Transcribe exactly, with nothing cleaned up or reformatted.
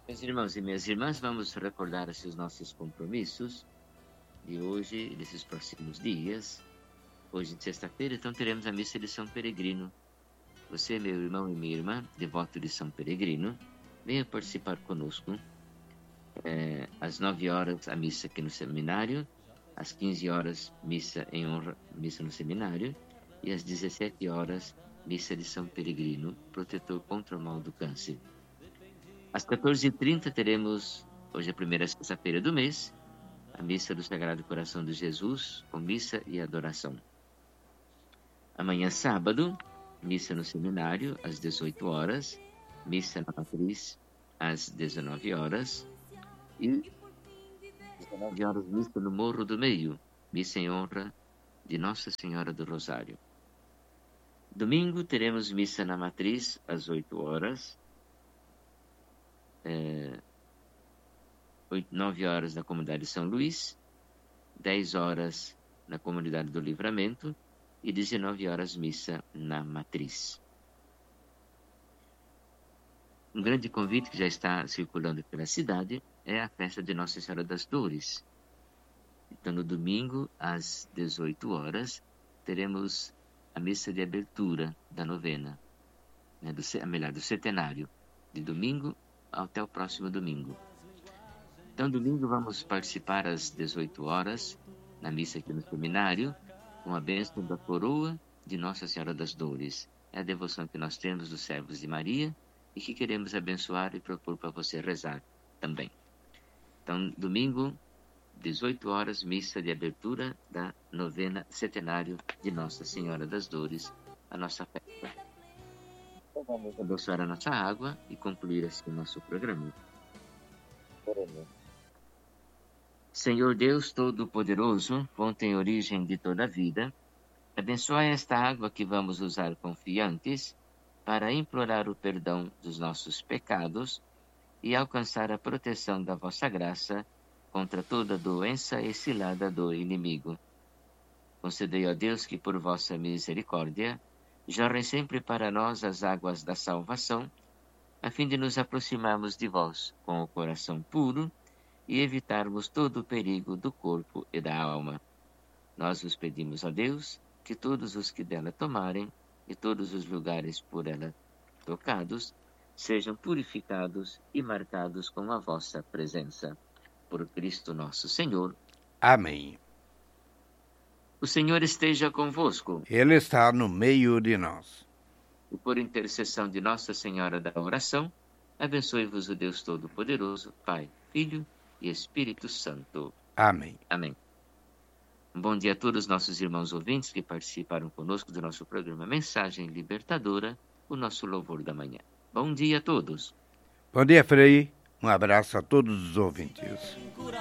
Meus irmãos e minhas irmãs, vamos recordar assim, os nossos compromissos de hoje, desses próximos dias. Hoje, de sexta-feira, então teremos a missa de São Peregrino. Você, meu irmão e minha irmã, devoto de São Peregrino, venha participar conosco. É, às nove horas, a missa aqui no seminário. Às quinze horas, missa em honra, missa no seminário. E às dezessete horas, missa de São Peregrino, protetor contra o mal do câncer. Às quatorze e trinta teremos, hoje é a primeira sexta-feira do mês, a missa do Sagrado Coração de Jesus, com missa e adoração. Amanhã, sábado, missa no seminário, às dezoito horas, missa na matriz, às dezenove horas, e dezenove horas, missa no Morro do Meio, missa em honra de Nossa Senhora do Rosário. Domingo, teremos missa na matriz, às oito horas, É, nove horas na comunidade de São Luís, dez horas na comunidade do Livramento e dezenove horas missa na matriz. Um grande convite que já está circulando pela cidade é a festa de Nossa Senhora das Dores. Então, no domingo, às dezoito horas, teremos a missa de abertura da novena, né, do, melhor, do centenário, de domingo até o próximo domingo. Então, domingo vamos participar às dezoito horas, na missa aqui no seminário, com a bênção da coroa de Nossa Senhora das Dores. É a devoção que nós temos dos servos de Maria e que queremos abençoar e propor para você rezar também. Então, domingo, dezoito horas, missa de abertura da novena centenário de Nossa Senhora das Dores, a nossa festa. Vamos abençoar a nossa água e concluir assim o nosso programa. Senhor Deus Todo-Poderoso, fonte e origem de toda a vida, abençoai esta água que vamos usar confiantes para implorar o perdão dos nossos pecados e alcançar a proteção da vossa graça contra toda doença e cilada do inimigo. Concedei, ó Deus, que por vossa misericórdia jorrem sempre para nós as águas da salvação, a fim de nos aproximarmos de vós com o coração puro e evitarmos todo o perigo do corpo e da alma. Nós vos pedimos, ó Deus, que todos os que dela tomarem e todos os lugares por ela tocados sejam purificados e marcados com a vossa presença. Por Cristo nosso Senhor. Amém. O Senhor esteja convosco. Ele está no meio de nós. E por intercessão de Nossa Senhora da Oração, abençoe-vos o Deus Todo-Poderoso, Pai, Filho e Espírito Santo. Amém. Amém. Um bom dia a todos os nossos irmãos ouvintes que participaram conosco do nosso programa Mensagem Libertadora, o nosso louvor da manhã. Bom dia a todos. Bom dia, Frei. Um abraço a todos os ouvintes.